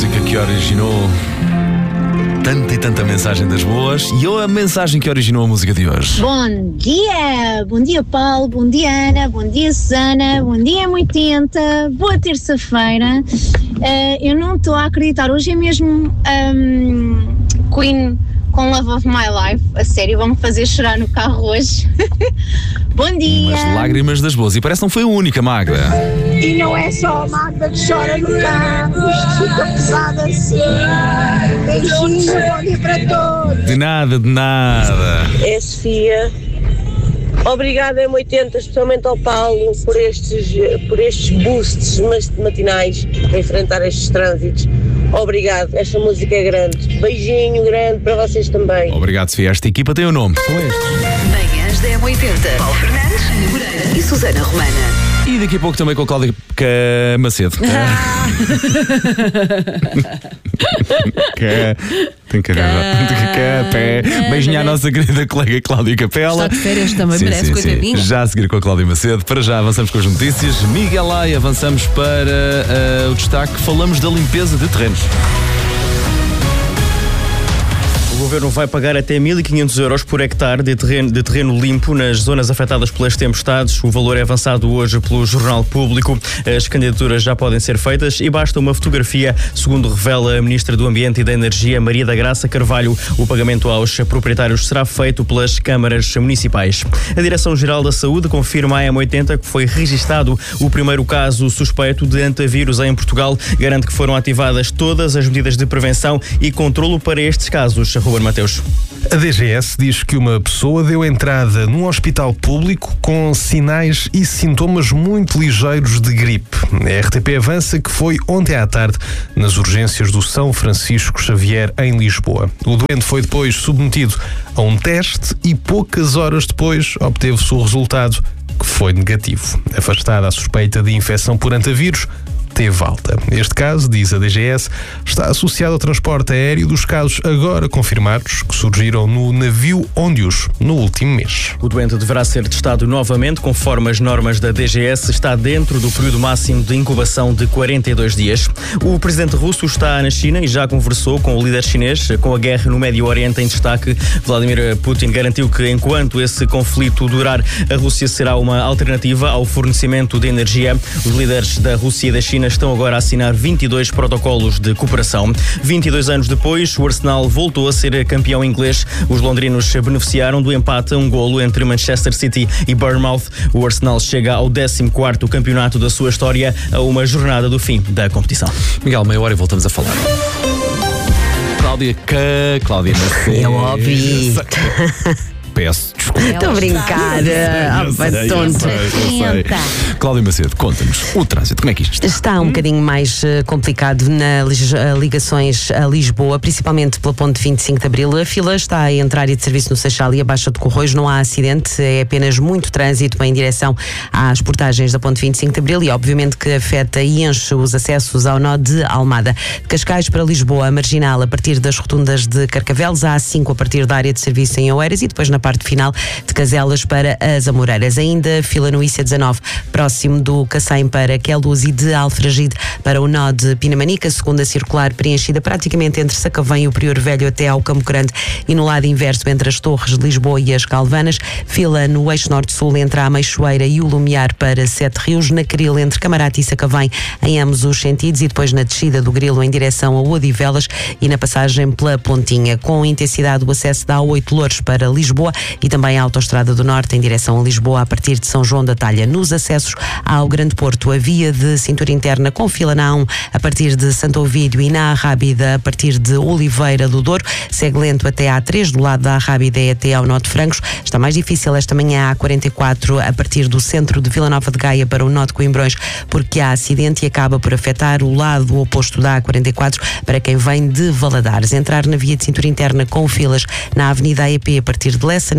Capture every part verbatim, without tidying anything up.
música que originou tanta e tanta mensagem das boas e eu a mensagem que originou a música de hoje. Bom dia! Bom dia, Paulo, bom dia, Ana, bom dia, Susana, bom dia, M oitenta, boa terça-feira. Uh, eu não estou a acreditar, hoje é mesmo um, Queen com Love of My Life, a sério, vão-me fazer chorar no carro hoje. Bom dia! Umas lágrimas das boas, e parece que não foi a única, Magda. E não é só a Magda que chora no carro, isto fica pesado assim. Beijinho, bom dia para todos. De nada, de nada. É Sofia. Obrigada, M oitenta, especialmente ao Paulo, por estes, por estes boosts matinais a enfrentar estes trânsitos. Obrigado, esta música é grande. Beijinho grande para vocês também. Obrigado, Sofia. Esta equipa tem o nome. São estes. Manhãs da M oitenta. Paulo Fernandes, Moreira e Susana Romana. E daqui a pouco também com a Cláudia Macedo. Tem que arranjar. Beijinho à nossa querida colega Cláudia Capela. Está de férias também, sim, merece, sim, coitadinha. sim. Já a seguir com a Cláudia Macedo. Para já avançamos com as notícias. Miguel Laia, avançamos para uh, o destaque. Falamos da limpeza de terrenos. O Governo vai pagar até mil e quinhentos euros por hectare de terreno, de terreno limpo nas zonas afetadas pelas tempestades. O valor é avançado hoje pelo Jornal Público. As candidaturas já podem ser feitas e basta uma fotografia, segundo revela a Ministra do Ambiente e da Energia, Maria da Graça Carvalho. O pagamento aos proprietários será feito pelas câmaras municipais. A Direção-Geral da Saúde confirma à M oitenta que foi registado o primeiro caso suspeito de antavírus em Portugal. Garante que foram ativadas todas as medidas de prevenção e controlo para estes casos. Ruben Mateus. A D G S diz que uma pessoa deu entrada num hospital público com sinais e sintomas muito ligeiros de gripe. A R T P avança que foi ontem à tarde nas urgências do São Francisco Xavier, em Lisboa. O doente foi depois submetido a um teste e poucas horas depois obteve-se o resultado, que foi negativo. Afastada a suspeita de infecção por antavírus, teve alta. Este caso, diz a D G S, está associado ao transporte aéreo dos casos agora confirmados que surgiram no navio Óndios no último mês. O doente deverá ser testado novamente conforme as normas da D G S, está dentro do período máximo de incubação de quarenta e dois dias. O presidente russo está na China e já conversou com o líder chinês. Com a guerra no Médio Oriente em destaque, Vladimir Putin garantiu que enquanto esse conflito durar, a Rússia será uma alternativa ao fornecimento de energia. Os líderes da Rússia e da China estão agora a assinar vinte e dois protocolos de cooperação. vinte e dois anos depois, o Arsenal voltou a ser campeão inglês. Os londrinos beneficiaram do empate a um golo entre Manchester City e Bournemouth. O Arsenal chega ao décimo quarto campeonato da sua história, a uma jornada do fim da competição. Miguel, meia hora e voltamos a falar. Cláudia K. Cláudia Macedo. Eu ouvi. Peço desculpa. Estou a brincar. Ah, tonto. Cláudia Macedo, conta-nos o trânsito, como é que isto está? Está um hum? bocadinho mais uh, complicado nas uh, ligações a Lisboa, principalmente pela ponte vinte e cinco de Abril. A fila está entre a área de serviço no Seixal e a Baixa de Corroios. Não há acidente, é apenas muito trânsito em direção às portagens da ponte vinte e cinco de Abril e obviamente que afeta e enche os acessos ao nó de Almada. De Cascais para Lisboa, a Marginal a partir das rotundas de Carcavelos, a A cinco a partir da área de serviço em Oeiras e depois na parte final de Caselas para as Amoreiras. Ainda fila no I C dezanove, próximo do Cacém para Queluz e de Alfragide para o nó de Pinamanica, segunda circular preenchida praticamente entre Sacavém e o Prior Velho até ao Campo Grande e no lado inverso entre as Torres de Lisboa e as Calvanas. Fila no eixo norte-sul entre a Meixoeira e o Lumiar para Sete Rios, na Caril entre Camarate e Sacavém em ambos os sentidos e depois na descida do Grilo em direção a Odivelas e na passagem pela Pontinha. Com intensidade o acesso da A oito Loures para Lisboa e também a Autostrada do Norte em direção a Lisboa a partir de São João da Talha. Nos acessos ao Grande Porto, a via de cintura interna com fila na A um a partir de Santo Ovídio e na Arrábida a partir de Oliveira do Douro, segue lento até a A três, do lado da Arrábida e até ao nó de Francos. Está mais difícil esta manhã a A quarenta e quatro a partir do centro de Vila Nova de Gaia para o nó de Coimbrões, porque há acidente e acaba por afetar o lado oposto da A quarenta e quatro para quem vem de Valadares. Entrar na via de cintura interna com filas na Avenida A E P a partir de Lessa, na via norte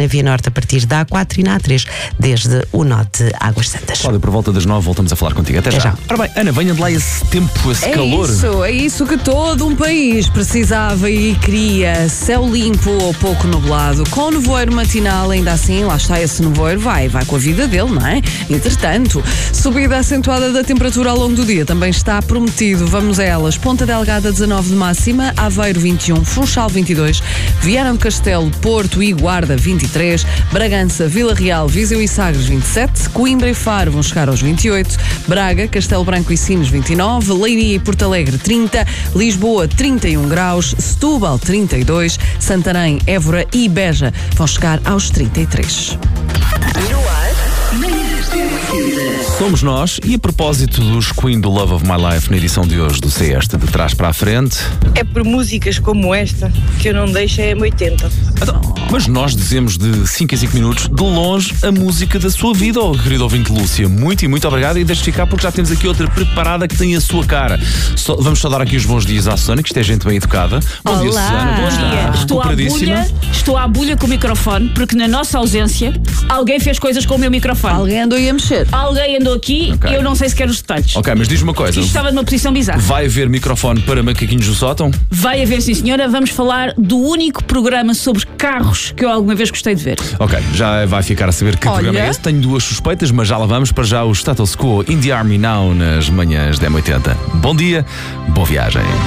norte a partir da A quatro e na A três desde o nó de Águas Santas. Cláudia, por volta das nove voltamos a falar contigo. Até, Até já. já. Ora bem, Ana, venha de lá esse tempo, esse É calor. isso, é isso que todo um país precisava e queria. Céu limpo ou pouco nublado, com nevoeiro matinal, ainda assim, lá está esse nevoeiro, vai, vai com a vida dele, não é? Entretanto, subida acentuada da temperatura ao longo do dia também está prometido. Vamos a elas. Ponta Delgada, dezanove de máxima, Aveiro, vinte e um, Funchal, vinte e dois, Viana do Castelo, Porto e Guarda, vinte e três, Bragança, Vila Real, Viseu e Sagres, vinte e sete, Coimbra e Faro vão chegar aos vinte e oito, Braga, Castelo Branco e Sines, vinte e nove, Leiria e Porto Alegre, trinta, Lisboa, trinta e um graus, Setúbal, trinta e dois, Santarém, Évora e Beja vão chegar aos trinta e três. Somos nós, e a propósito dos Queen do Love of My Life na edição de hoje do C Este de Trás para a Frente. É por músicas como esta que eu não deixo a M oitenta. Então, mas nós dizemos de cinco em cinco minutos, de longe, a música da sua vida, oh, querido ouvinte Lúcia. Muito e muito obrigado, e deixe ficar porque já temos aqui outra preparada que tem a sua cara. Só, vamos só dar aqui os bons dias à Susana, que isto é gente bem educada. Bom Olá. dia, Susana. Bom dia. Estou à bulha, estou à bulha com o microfone, porque na nossa ausência alguém fez coisas com o meu microfone. Alguém andou aí a mexer. Alguém andou aqui, Ok. eu não sei sequer os detalhes. Ok, mas diz-me uma coisa. Isto estava numa posição bizarra. Vai haver microfone para macaquinhos do sótão? Vai haver, sim senhora, vamos falar do único programa sobre carros que eu alguma vez gostei de ver. Ok, já vai ficar a saber que Olha. programa é esse. Tenho duas suspeitas, mas já lá vamos. Para já o Status Quo In The Army Now nas manhãs da M oitenta. Bom dia, boa viagem.